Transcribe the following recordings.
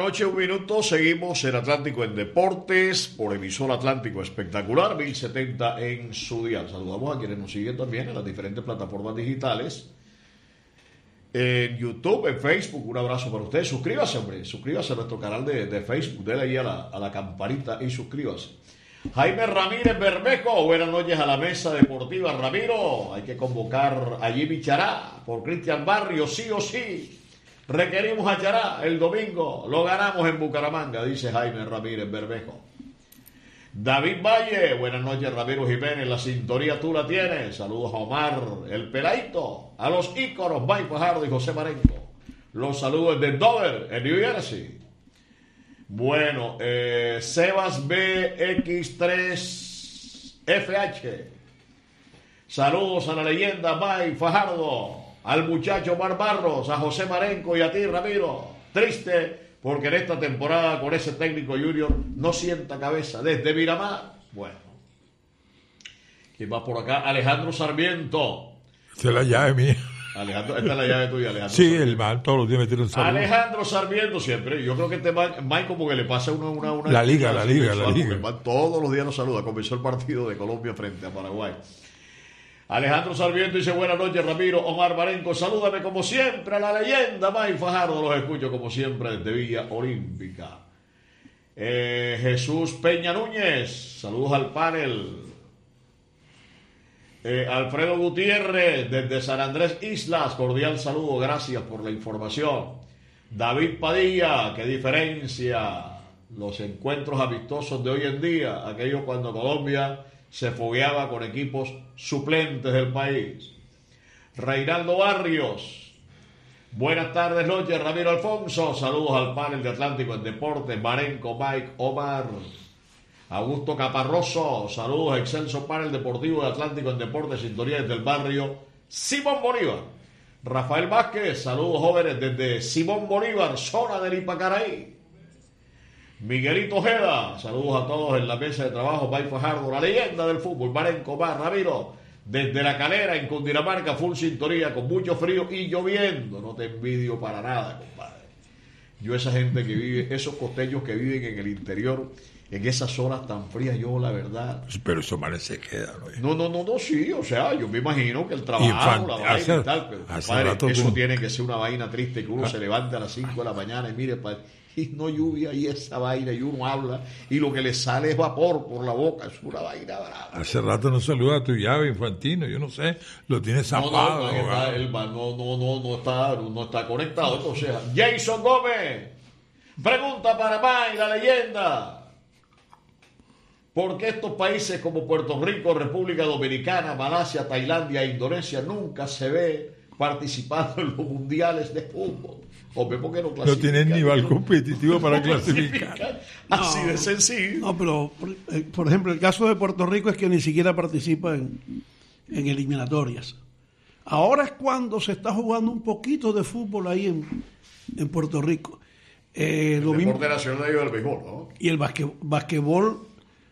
Noche, un minuto, seguimos en Atlántico en Deportes por emisor Atlántico Espectacular 1070 en su dial. Saludamos a quienes nos siguen también en las diferentes plataformas digitales, en YouTube, en Facebook. Un abrazo para ustedes. Suscríbase, hombre, suscríbase a nuestro canal de Facebook, dele ahí a la campanita y suscríbase. Jaime Ramírez Bermejo, buenas noches a la mesa deportiva. Ramiro, hay que convocar a Jimmy Chará por Cristian Barrios, sí o sí. Requerimos a Chará el domingo, lo ganamos en Bucaramanga, dice Jaime Ramírez Bermejo. David Valle, buenas noches Ramiro Jiménez, la sintonía tú la tienes. Saludos a Omar, el Peladito, a los íconos Mike Fajardo y José Marenco. Los saludos de Dover, en New Jersey. Bueno, Sebas BX3FH. Saludos a la leyenda Mike Fajardo, al muchacho Mar Barros, a José Marenco y a ti, Ramiro. Triste porque en esta temporada con ese técnico junior no sienta cabeza. Desde Miramar, bueno. ¿Quién va por acá? Alejandro Sarmiento. Esta es la llave mía. Alejandro, esta es la llave tuya, Alejandro. Sí, Sarmiento. el mal todos los días me tira un saludo. Alejandro Sarmiento siempre. Yo creo que este Mike como que le pasa una La liga. Todos los días nos saluda. Comenzó el partido de Colombia frente a Paraguay. Alejandro Sarmiento dice: buenas noches, Ramiro. Omar Marenco, salúdame como siempre a la leyenda Mike Fajardo. Los escucho como siempre desde Villa Olímpica. Jesús Peña Núñez, saludos al panel. Alfredo Gutiérrez desde San Andrés Islas, cordial saludo, gracias por la información. David Padilla, qué diferencia los encuentros amistosos de hoy en día, aquellos cuando Colombia se fogueaba con equipos suplentes del país. Reinaldo Barrios, buenas tardes, noches, Ramiro Alfonso, saludos al panel de Atlántico en Deportes, Marenco, Mike, Omar. Augusto Caparroso, saludos, excelso panel deportivo de Atlántico en Deportes, sintonía desde el barrio Simón Bolívar. Rafael Vázquez, saludos jóvenes desde Simón Bolívar, zona del Ipacaraí. Miguelito Ojeda, saludos a todos en la mesa de trabajo. Mike Fajardo, la leyenda del fútbol. Marenco, Ramiro, desde La Calera, en Cundinamarca, full sintonía, con mucho frío y lloviendo. No te envidio para nada, compadre. Yo, esa gente que vive, esos costeños que viven en el interior, en esas zonas tan frías, yo la verdad. Pero eso se queda, ¿no? No, sí, o sea, yo me imagino que el trabajo, la vaina y tal, pero compadre, eso tiene que ser una vaina triste, que uno se levante a las 5 de la mañana y mire, y no lluvia y esa vaina, y uno habla y lo que le sale es vapor por la boca, es una vaina brava. Hace rato no saluda a tu llave, Infantino, yo no sé, lo tiene zapado. No está conectado. O sea, Jason Gómez, pregunta para Mike, la leyenda. ¿Por qué estos países como Puerto Rico, República Dominicana, Malasia, Tailandia e Indonesia nunca se ve participando en los mundiales de fútbol? Hombre, ¿por qué no clasifican? No tienen nivel competitivo para clasificar. Así de sencillo. No, pero, por ejemplo, el caso de Puerto Rico es que ni siquiera participa en eliminatorias. Ahora es cuando se está jugando un poquito de fútbol ahí en Puerto Rico. El deporte nacional del béisbol, ¿no? Y el basquetbol,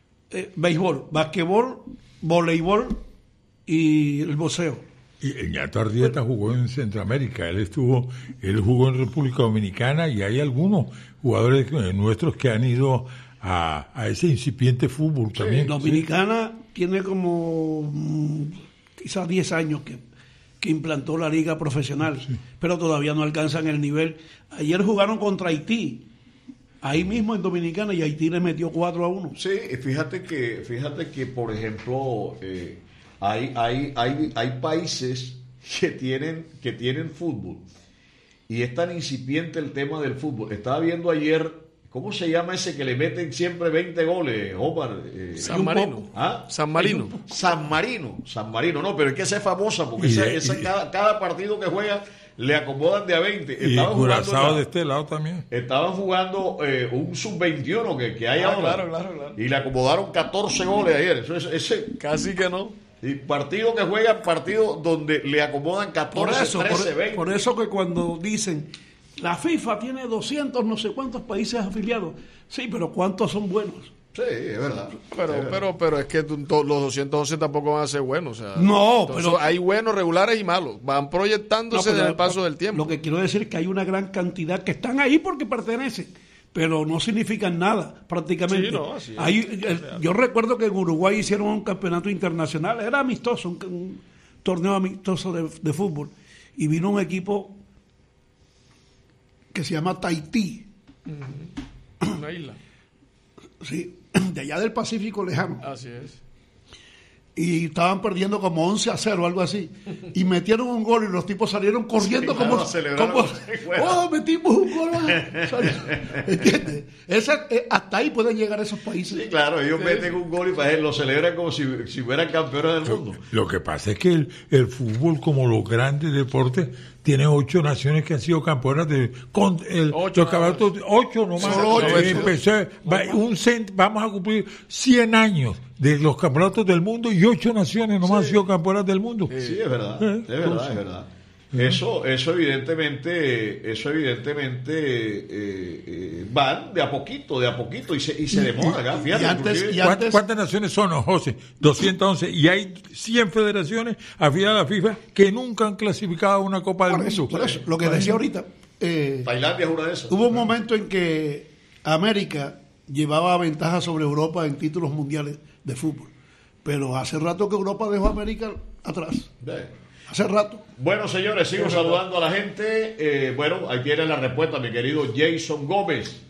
voleibol y el boxeo. Y Ñato Ardieta jugó en Centroamérica, él jugó en República Dominicana, y hay algunos jugadores nuestros que han ido a ese incipiente fútbol también. Dominicana tiene como quizás 10 años que implantó la liga profesional, pero todavía no alcanzan el nivel. Ayer jugaron contra Haití, ahí mismo en Dominicana, y Haití le metió 4-1. Sí, fíjate que por ejemplo, hay países que tienen fútbol y es tan incipiente el tema del fútbol. Estaba viendo ayer, ¿cómo se llama ese que le meten siempre 20 goles, Omar? San Marino. ¿Ah? San Marino. San Marino, no, pero es que esa es famosa porque cada partido que juega le acomodan de a 20. Y Curazao de este lado también. Estaban jugando un sub-21 que hay ahora. Claro. Y le acomodaron 14 goles ayer. Ese casi que no. Y partido que juegan, partido donde le acomodan 14, 13, 20. Por eso que cuando dicen, la FIFA tiene 200 no sé cuántos países afiliados. Sí, pero ¿cuántos son buenos? Sí, es verdad. Pero es que los 211 tampoco van a ser buenos. O sea, no, pero hay buenos, regulares y malos. Van proyectándose en el paso del tiempo. Lo que quiero decir es que hay una gran cantidad que están ahí porque pertenecen. pero no significan nada prácticamente. Sí, no, así es. Yo recuerdo que en Uruguay hicieron un campeonato internacional, era amistoso, un torneo amistoso de fútbol, y vino un equipo que se llama Tahití. Una isla. Sí, de allá del Pacífico lejano. Así es. Y estaban perdiendo como 11-0, algo así. Y metieron un gol y los tipos salieron corriendo como ¡oh, metimos un gol! ¿Entiendes? Hasta ahí pueden llegar esos países. Sí, claro, ellos meten un gol y lo celebran como si fueran campeones del mundo. Lo que pasa es que el fútbol, como los grandes deportes, tiene 8 naciones que han sido campeonas con los campeonatos, 8 nomás. Solo 8. Vamos a cumplir 100 años de los campeonatos del mundo y 8 naciones nomás han sido campeonas del mundo. Sí, es verdad, es verdad. Eso evidentemente van de a poquito y se demora acá. Fíjate, ¿Cuántas naciones son, José? 211. Y hay 100 federaciones afiliadas a la FIFA que nunca han clasificado a una Copa del Mundo. Por eso, lo que decía ahorita. Tailandia es una de esas. Hubo un momento en que América llevaba ventaja sobre Europa en títulos mundiales de fútbol. Pero hace rato que Europa dejó a América atrás. Hace rato. Bueno, señores, sigo saludando a la gente. Ahí tiene la respuesta, mi querido Jason Gómez.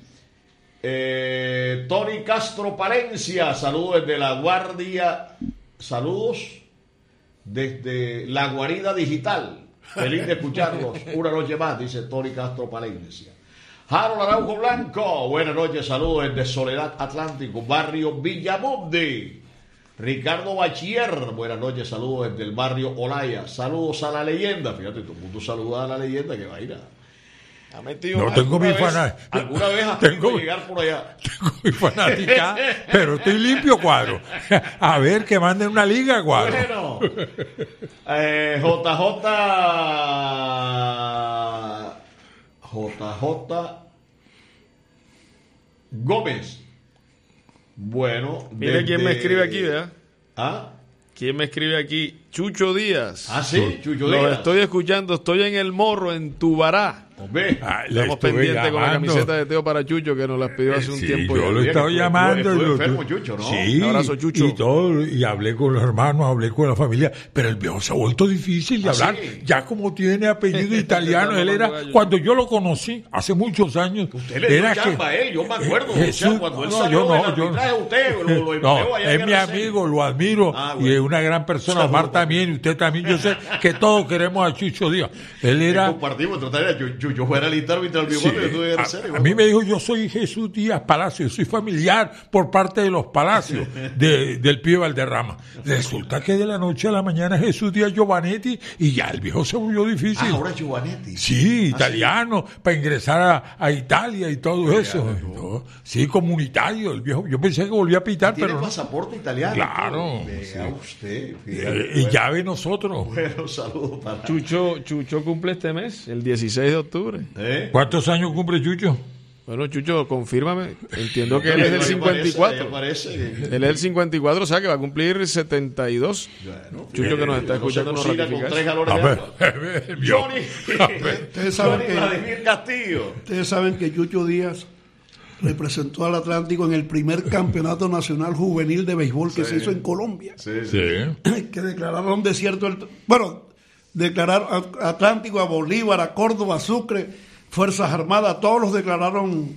Tony Castro Palencia, saludos desde La Guardia. Saludos desde La Guarida Digital. Feliz de escucharlos. Una noche más, dice Tony Castro Palencia. Harold Araujo Blanco, buenas noches, saludos desde Soledad Atlántico, barrio Villamonte. Ricardo Bachier, buenas noches, saludos desde el barrio Olaya. Saludos a la leyenda, fíjate, todo el mundo saluda a la leyenda que va a ir No tengo mi fanática. ¿Alguna vez has tenido que llegar por allá? Tengo mi fanática, pero estoy limpio, Cuadro. A ver, que manden una liga, Cuadro. Bueno, JJ Gómez. Bueno, mira quién me escribe aquí, ¿verdad? ¿Ah? ¿Quién me escribe aquí? Chucho Díaz. Ah, sí, Chucho Díaz. Los estoy escuchando, estoy en el Morro, en Tubará. Estamos pendientes con la camiseta de Teo para Chucho que nos las pidió hace un tiempo. Yo lo estaba llamando. Estuve enfermo, Chucho, ¿no? Sí, un abrazo, Chucho. Y todo, y hablé con los hermanos, hablé con la familia, pero el viejo se ha vuelto difícil de hablar. ¿Sí? Ya como tiene apellido italiano, él era, cuando yo lo conocí, hace muchos años. Usted le dio chamba a él, yo me acuerdo. Cuando él salió del arbitraje, usted lo empleó allá. Es mi amigo, lo admiro, y es una gran persona. Omar también, y usted también. Yo sé que todos queremos a Chucho Díaz. Él era... Compartimos, tratar de Chucho fuera el árbitro del sí, a mí me dijo, yo soy Jesús Díaz Palacio, soy familiar por parte de los Palacios del Pío Valderrama. Resulta que de la noche a la mañana Jesús Díaz Giovanetti y ya el viejo se volvió difícil. Ahora Giovanetti. Sí, italiano, sí, para ingresar a Italia y todo eso. Sí, comunitario, el viejo. Yo pensé que volvía a pitar, pero tiene pasaporte italiano. Claro. Vea usted. Y ya ve nosotros. Bueno, saludos para Chucho cumple este mes, el 16 de octubre. ¿Cuántos años cumple Chucho? Bueno, Chucho, confírmame. Entiendo que él es del 54. Él es el 54, o sea que va a cumplir 72. Bueno, Chucho, que nos está escuchando, nos ratifica. Ustedes saben que Chucho Díaz representó al Atlántico en el primer campeonato nacional juvenil de béisbol que se hizo en Colombia. Sí. Que declararon desierto declararon Atlántico, a Bolívar, a Córdoba, a Sucre, Fuerzas Armadas, todos los declararon,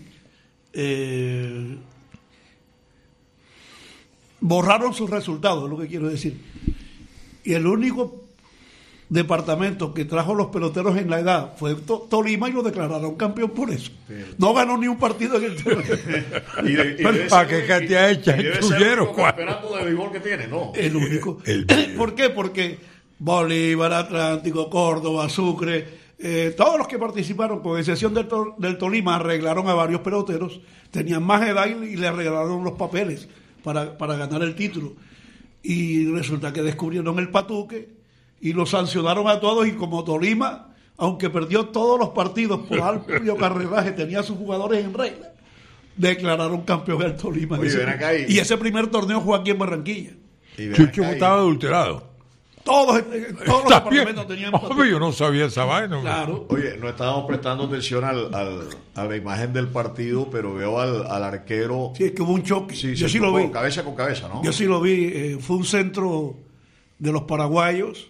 borraron sus resultados, es lo que quiero decir. Y el único departamento que trajo los peloteros en la edad fue Tolima y lo declararon campeón por eso. No ganó ni un partido en el torneo. ¿Para qué cantidad hecha? El campeonato de béisbol que tiene, ¿no? El único. ¿Por qué? Porque Bolívar, Atlántico, Córdoba, Sucre, todos los que participaron, con excepción del Tolima, arreglaron a varios peloteros, tenían más edad y le arreglaron los papeles para ganar el título. Y resulta que descubrieron el patuque y lo sancionaron a todos, y como Tolima, aunque perdió todos los partidos por amplio carreraje, tenía a sus jugadores en regla, declararon campeón al Tolima. Oye, y ese primer torneo jugó aquí en Barranquilla. Chucho estaba adulterado. Todos los departamentos tenían Hombre, yo no sabía esa vaina. Claro. Oye, no estábamos prestando atención a la imagen del partido, pero veo al arquero. Sí, es que hubo un choque. Yo sí lo vi. Cabeza con cabeza, ¿no? Yo sí lo vi. Fue un centro de los paraguayos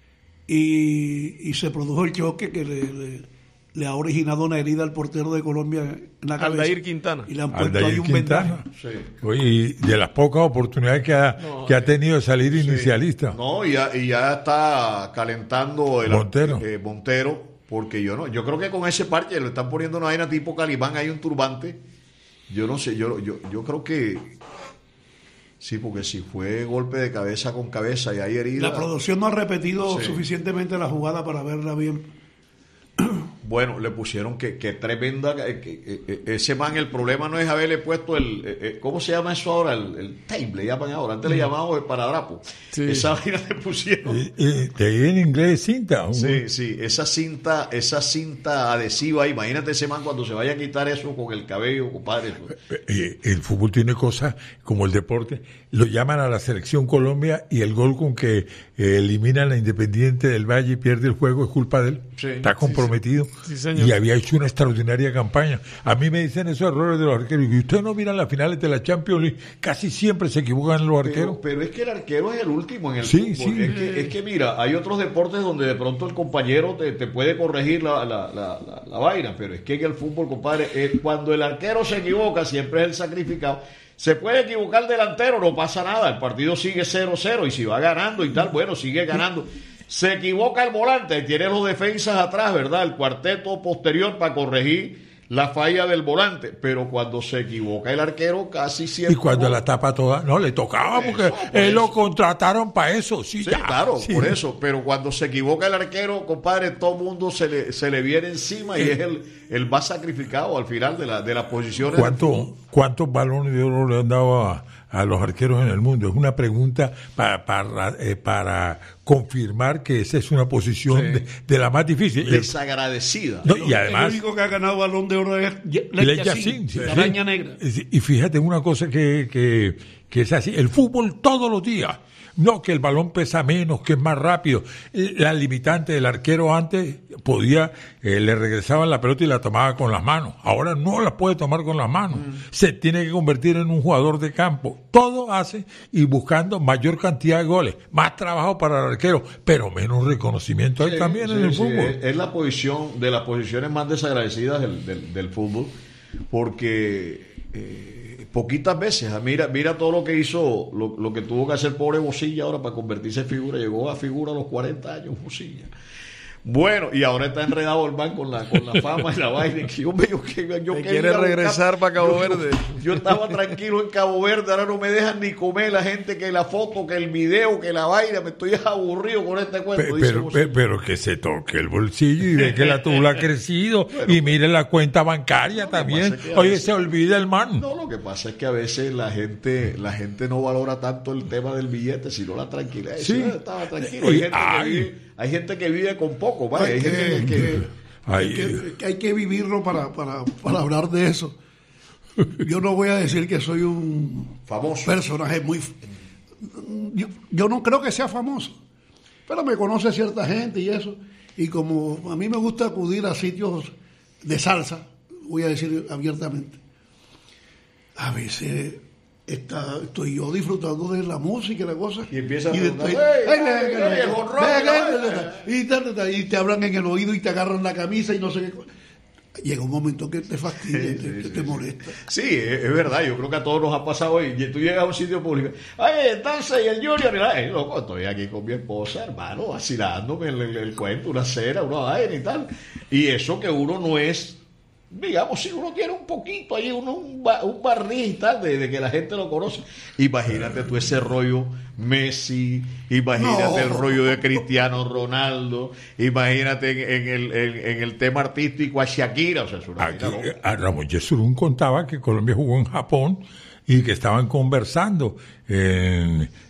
y se produjo el choque que le ha originado una herida al portero de Colombia en la cabeza. Aldair Quintana. Y le han puesto ahí un vendaje. Sí. Oye, y de las pocas oportunidades que ha tenido de salir inicialista. No, y ya está calentando el Montero, porque yo creo que con ese parche le están poniendo una vaina tipo Calimán, hay un turbante. Yo no sé, yo creo que sí, porque si fue golpe de cabeza con cabeza y hay herida. La producción no ha repetido suficientemente la jugada para verla bien. Bueno, le pusieron que tremenda. Ese man, el problema no es haberle puesto ¿cómo se llama eso ahora? El tape, le llaman ahora. Antes le llamábamos el paradrapo. Sí. Esa vaina le pusieron. ¿Te en inglés cinta? Sí, esa cinta adhesiva. Imagínate ese man cuando se vaya a quitar eso con el cabello, compadre. El fútbol tiene cosas como el deporte. Lo llaman a la selección Colombia y el gol con que eliminan a Independiente del Valle y pierde el juego es culpa de él. Sí, está comprometido. Sí, señor. Y había hecho una extraordinaria campaña. A mí me dicen esos errores de los arqueros. Y ustedes no miran las finales de la Champions League. Casi siempre se equivocan los arqueros. Pero es que el arquero es el último en el fútbol. Sí. Es que mira, hay otros deportes donde de pronto el compañero te puede corregir la vaina. Pero es que en el fútbol, compadre, cuando el arquero se equivoca, siempre es el sacrificado. Se puede equivocar el delantero, no pasa nada. El partido sigue 0-0 y si va ganando y tal, bueno, sigue ganando. Se equivoca el volante, tiene los defensas atrás, ¿verdad? El cuarteto posterior para corregir la falla del volante, pero cuando se equivoca el arquero casi siempre... Y cuando la tapa toda, no, le tocaba porque él lo contrataron para eso. Sí, claro, por eso, pero cuando se equivoca el arquero, compadre, todo el mundo se le viene encima y es el más sacrificado al final de las posiciones. ¿Cuántos balones de oro le han dado a los arqueros en el mundo? Es una pregunta para confirmar que esa es una posición de la más difícil. Desagradecida. No, y además, el único que ha ganado balón de oro es Lech Yacine, la araña negra. Y fíjate una cosa que es así, el fútbol todos los días. No, que el balón pesa menos, que es más rápido. La limitante del arquero antes podía, le regresaban la pelota y la tomaba con las manos. Ahora no la puede tomar con las manos. Se tiene que convertir en un jugador de campo. Todo hace y buscando mayor cantidad de goles, más trabajo para el arquero, pero menos reconocimiento hay también en el fútbol. Es la posición de las posiciones más desagradecidas del fútbol, porque poquitas veces, mira todo lo que hizo, lo que tuvo que hacer pobre Bocilla ahora para convertirse en figura. Llegó a figura a los 40 años Bocilla. Bueno, y ahora está enredado el man con la fama y la vaina. Yo quiere regresar para Cabo Verde. Yo estaba tranquilo en Cabo Verde, ahora no me dejan ni comer la gente, que la foto, que el video, que la vaina. Me estoy aburrido con este cuento. Pero que se toque el bolsillo y ve que la tula ha crecido y mire la cuenta bancaria también. Oye, se olvida el man. No, lo que pasa es que a veces la gente no valora tanto el tema del billete, sino la tranquilidad. Sí. Estaba tranquilo. Hay gente que vive con poco, ¿vale? Hay gente que hay que vivirlo para hablar de eso. Yo no voy a decir que soy un famoso personaje muy... Yo no creo que sea famoso, pero me conoce cierta gente y eso. Y como a mí me gusta acudir a sitios de salsa, voy a decir abiertamente, a veces... estoy yo disfrutando de la música y la cosa y empieza y te hablan en el oído y te agarran la camisa y no sé qué. Llega un momento que te fastidia, te molesta. Sí, es verdad, yo creo que a todos nos ha pasado y tú llegas a un sitio público, ay, entonces, y el Junior, loco, estoy aquí con mi esposa, hermano, vacilándome el cuento, una cena, una vaina y tal, y eso que uno no es, digamos, si uno tiene un poquito ahí, un barniz y tal, de que la gente lo conoce. Imagínate tú ese rollo Messi, imagínate el rollo de Cristiano Ronaldo, imagínate en el tema artístico a Shakira, o sea, es una a Ramón Yesurún contaba que Colombia jugó en Japón y que estaban conversando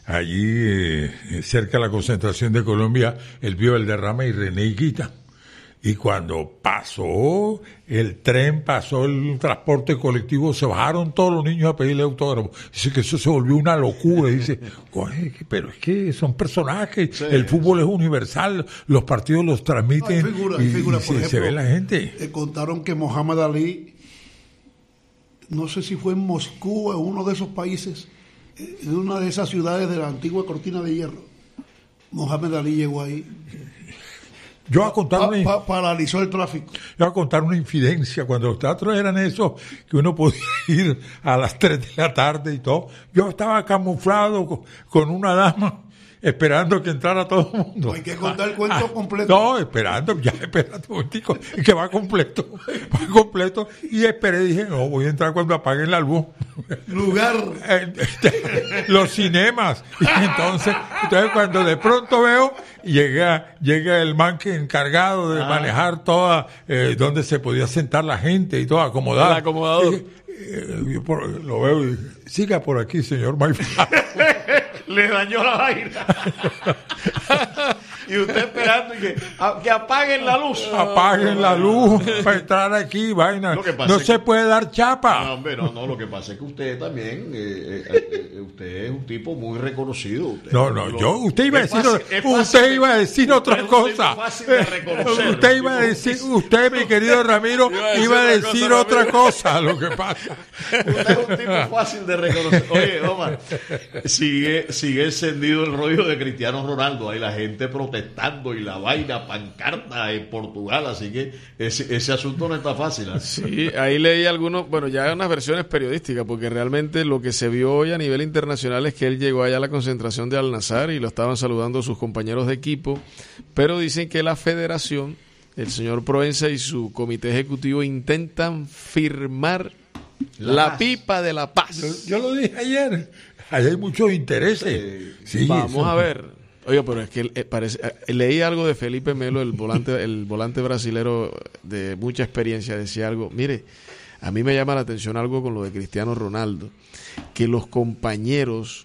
allí cerca de la concentración de Colombia, el Pío Valderrama y René Higuita. Y cuando pasó el tren, pasó el transporte colectivo, se bajaron todos los niños a pedirle autógrafo. Dice que eso se volvió una locura. Dice, pero es que son personajes, sí, el fútbol es universal, los partidos los transmiten hay figura, por ejemplo, se ve la gente. Contaron que Mohamed Ali, no sé si fue en Moscú o en uno de esos países, en una de esas ciudades de la antigua Cortina de Hierro, Mohamed Ali llegó ahí. Yo voy a contar paralizó el tráfico. Yo voy a contar una infidencia. Cuando los teatros eran esos que uno podía ir a las 3 de la tarde y todo, yo estaba camuflado con una dama esperando que entrara todo el mundo. Hay que contar el cuento completo. No, esperando un momentico, que va completo, y esperé, dije, no, voy a entrar cuando apaguen la luz. Lugar. Los cinemas. Y entonces cuando de pronto veo, llega el man que encargado de manejar toda, donde se podía sentar la gente y todo, acomodar. El acomodador. Yo lo veo y dije, siga por aquí, señor Mayflower. Le dañó la vaina. Y usted esperando y que apaguen la luz. Apaguen la luz para entrar aquí, vaina. No se puede dar chapa. No, hombre, no, lo que pasa es que usted también, usted es un tipo muy reconocido. Usted iba a decir otra cosa. Usted, mi querido Ramiro, iba a decir otra cosa, lo que pasa. Usted es un tipo fácil de reconocer. Oye, Omar, sigue encendido el rollo de Cristiano Ronaldo. Ahí la gente protestando y la vaina, pancarta en Portugal, así que ese asunto no está fácil. Sí, ahí leí algunos, ya hay unas versiones periodísticas, porque realmente lo que se vio hoy a nivel internacional es que él llegó allá a la concentración de Al-Nassr y lo estaban saludando sus compañeros de equipo, pero dicen que la federación, el señor Proenza y su comité ejecutivo intentan firmar la pipa de la paz. Yo lo dije ayer, ahí hay muchos intereses. Sí, vamos a ver. Oiga, pero es que leí algo de Felipe Melo, el volante brasilero de mucha experiencia, decía algo. Mire, a mí me llama la atención algo con lo de Cristiano Ronaldo, que los compañeros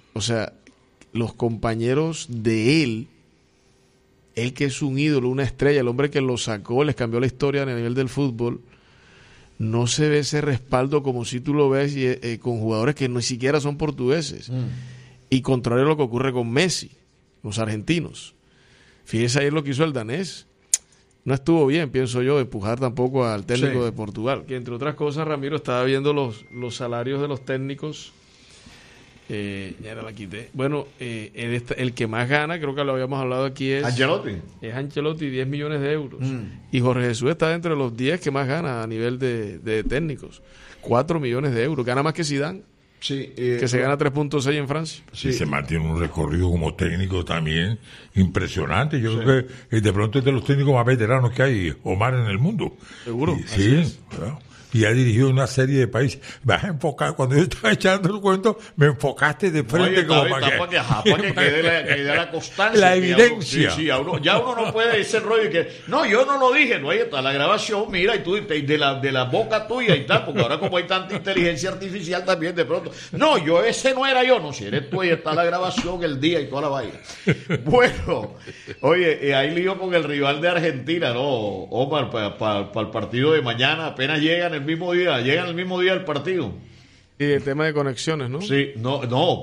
de él que es un ídolo, una estrella, el hombre que lo sacó, les cambió la historia a nivel del fútbol, no se ve ese respaldo como si tú lo ves con jugadores que ni siquiera son portugueses. Y contrario a lo que ocurre con Messi, los argentinos. Fíjese ayer lo que hizo el danés. No estuvo bien, pienso yo, empujar tampoco al técnico de Portugal, que entre otras cosas, Ramiro, estaba viendo los salarios de los técnicos. Ya la quité. Bueno, el que más gana, creo que lo habíamos hablado aquí, es Ancelotti, 10 millones de euros. Y Jorge Jesús está entre los 10 que más gana a nivel de técnicos. 4 millones de euros. Gana más que Zidane. Sí, que se gana 3.6 en Francia. Sí, se mantiene un recorrido como técnico también impresionante. Yo creo que de pronto es de los técnicos más veteranos que hay, Omar, en el mundo. Seguro. Sí, claro. Y ha dirigido una serie de países. Vas a enfocar, cuando yo estaba echando el cuento, me enfocaste de frente para que quede la constancia. La evidencia. Ya uno no puede decir rollo que, no, yo no lo dije, no, ahí está la grabación, mira, y tú de la boca tuya y tal, porque ahora como hay tanta inteligencia artificial también de pronto, no, ese no era yo, no, si eres tú, ahí está la grabación, el día y toda la vaina. Bueno, oye, hay lío con el rival de Argentina, ¿no, Omar? Para el partido de mañana, apenas llegan el mismo día del partido. Y el tema de conexiones, ¿no? Sí, no,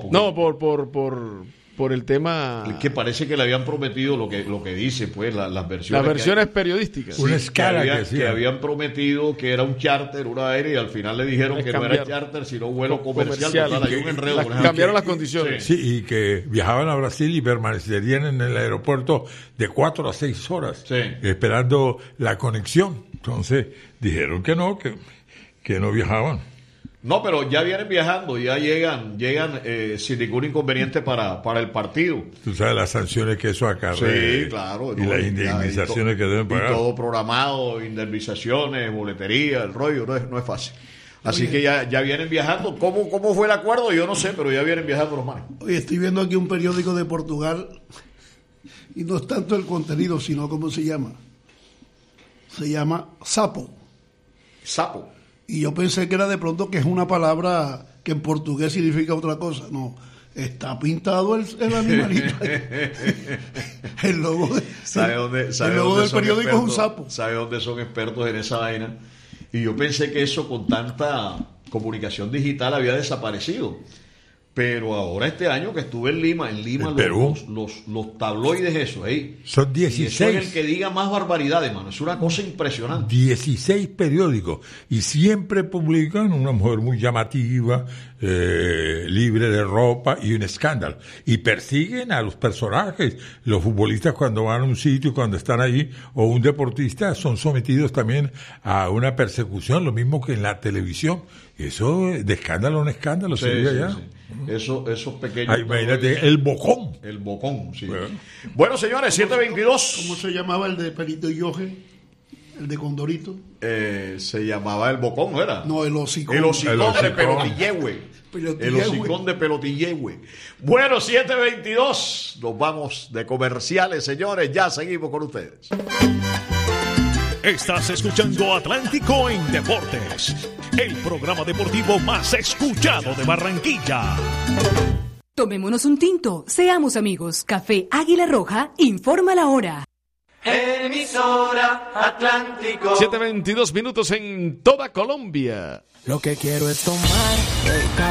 por el tema que parece que le habían prometido lo que dice, pues, las versiones. Las versiones periodísticas. Una escala que habían prometido que era un charter, una aérea, y al final le dijeron que no era charter, sino vuelo comercial. Total, hay un enredo. Cambiaron las condiciones. Sí, y que viajaban a Brasil y permanecerían en el aeropuerto de 4 a 6 horas, esperando la conexión. Entonces, dijeron que no viajaban. No, pero ya vienen viajando, ya llegan sin ningún inconveniente para el partido. Tú sabes las sanciones que eso acarrea. Sí, claro. Y las indemnizaciones que deben pagar. Y todo programado, indemnizaciones, boletería, el rollo, no es fácil. Así que ya vienen viajando. ¿Cómo fue el acuerdo? Yo no sé, pero ya vienen viajando los manes. Oye, estoy viendo aquí un periódico de Portugal y no es tanto el contenido, sino cómo se llama. Se llama sapo. Sapo. Y yo pensé que era de pronto que es una palabra que en portugués significa otra cosa. No, está pintado el animalito. El logo, el logo del periódico es un sapo. ¿Sabe dónde son expertos en esa vaina? Y yo pensé que eso con tanta comunicación digital había desaparecido. Pero ahora este año que estuve en Lima los tabloides, eso, son 16. Y eso es el que diga más barbaridades, mano. Es una cosa impresionante. 16 periódicos. Y siempre publican una mujer muy llamativa, libre de ropa y un escándalo. Y persiguen a los personajes. Los futbolistas cuando van a un sitio, cuando están ahí, o un deportista, son sometidos también a una persecución, lo mismo que en la televisión. Eso de escándalo en escándalo sería ya. Sí. Esos pequeños. Imagínate, el bocón. El bocón, sí. Bueno, señores, 7:22. ¿Cómo se llamaba el de Perito y Yoje? El de Condorito. Se llamaba el bocón, ¿no era? No, el hocicón. El hocicón de Pelotillehue. El hocicón de Pelotillehue. Bueno, 7:22. Nos vamos de comerciales, señores. Ya seguimos con ustedes. Estás escuchando Atlántico en Deportes, el programa deportivo más escuchado de Barranquilla. Tomémonos un tinto, seamos amigos. Café Águila Roja informa la hora. Emisora Atlántico. 7:22 minutos en toda Colombia. Lo que quiero es tomar,